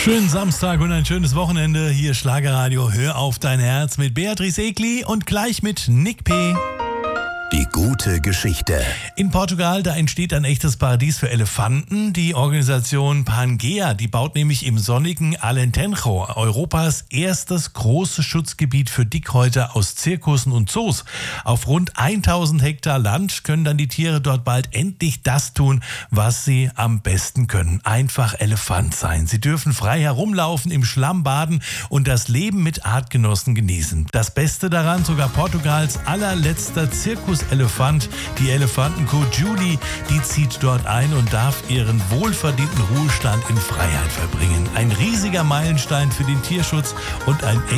Schönen Samstag und ein schönes Wochenende. Hier Schlagerradio, hör auf dein Herz mit Beatrice Egli und gleich mit Nick P. Die gute Geschichte. In Portugal, da entsteht ein echtes Paradies für Elefanten. Die Organisation Pangea, die baut nämlich im sonnigen Alentejo Europas erstes großes Schutzgebiet für Dickhäuter aus Zirkussen und Zoos. Auf rund 1000 Hektar Land können dann die Tiere dort bald endlich das tun, was sie am besten können. Einfach Elefant sein. Sie dürfen frei herumlaufen, im Schlamm baden und das Leben mit Artgenossen genießen. Das Beste daran, sogar Portugals allerletzter Zirkuselefant, die Elefantenkuh Julie, die zieht dort ein und darf ihren wohlverdienten Ruhestand in Freiheit verbringen. Ein riesiger Meilenstein für den Tierschutz und ein